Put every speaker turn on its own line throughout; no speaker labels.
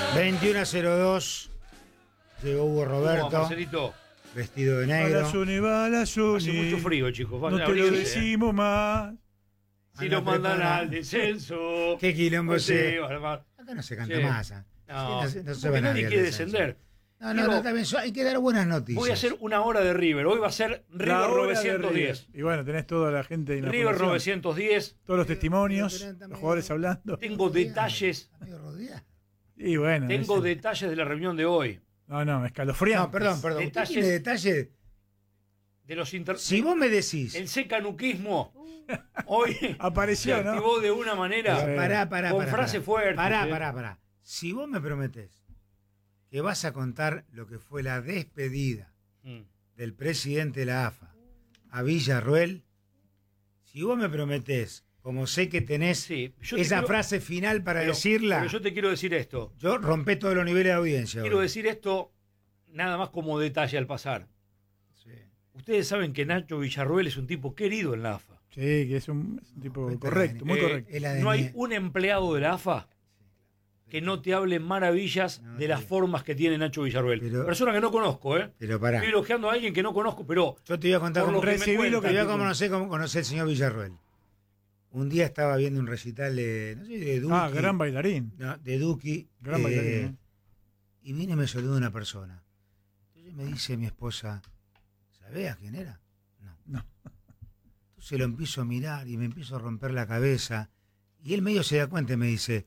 21:02 llegó Hugo Roberto,
Marcelito.
vestido de
A
negro.
la Zuni, va a la Zuni.
Hace mucho frío, chicos.
No te lo decimos más.
Si lo mandan al descenso.
¿Qué quilombo
no
es
sé,
ese?
Balmar.
Acá no se canta
Sí.
más.
No,
se
porque
va
nadie
nadie al
quiere
descenso.
descender.
No,
Digo,
está bien, hay que dar buenas noticias.
Voy a hacer una hora de River. Hoy va a ser
La
River
hora de
910.
River. Y bueno, tenés toda la gente en la
River
fundación.
910.
Todos los testimonios,
pero
los jugadores hablando.
Tengo detalles.
Amigo Rodríguez.
Y bueno.
Tengo
ese-
detalles de la reunión de hoy.
No, escalofriante.
No, perdón. ¿Usted
Detalles.
tiene detalle?
De los
Si vos me decís.
El secanuquismo hoy se
Apareció, ¿no?
activó de una manera
Pará,
con frase fuerte.
Pará. Si vos me prometés que vas a contar lo que fue la despedida
Mm.
del presidente de la AFA a Villarruel, si vos me prometés, como sé que tenés
Sí, yo te
esa
quiero-
frase final para
pero-
decirla,
Pero yo te quiero decir esto.
yo rompé todos los niveles de audiencia.
Quiero
hoy.
decir esto nada más como detalle al pasar.
Sí.
Ustedes saben que Nacho Villarruel es un tipo querido en la AFA.
Sí, que es un tipo
Pero
correcto, muy
Eh,
correcto.
Es la de
No hay
mi-
un empleado de la AFA que no te hable maravillas
No,
de las
sí.
formas que tiene Nacho Villarruel.
Pero-
Persona que no conozco, ¿eh?
Pero pará,
Estoy elogiando a alguien que no conozco, pero
yo te voy a contar
por
cómo
lo que me
recibí lo que
cuentan,
te voy a
tipo-
conocer cómo conocí al señor Villarruel. Un día estaba viendo un recital de, no sé, de Duki.
Gran bailarín.
No, de Duki.
Gran bailarín. ¿Eh?
Y vine y me saludó una persona. Entonces me dice mi esposa, ¿sabías quién era? No. Entonces lo empiezo a mirar y me empiezo a romper la cabeza. Y él medio se da cuenta y me dice,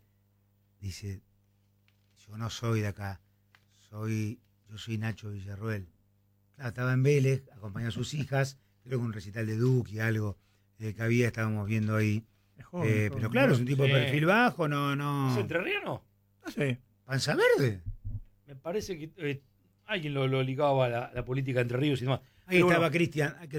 yo no soy de acá, yo soy Nacho Villarruel. Claro, estaba en Vélez, acompañaba a sus hijas, creo que un recital de Duki, algo que había, estábamos viendo ahí.
Es joven, es
Pero
joven.
claro, es un tipo de
Sí.
perfil bajo,
¿es
no.
entrerriano?
No sé.
Panza verde.
Me parece que alguien lo ligaba a la política Entre Ríos y demás.
Ahí
Pero
estaba
bueno,
Cristian,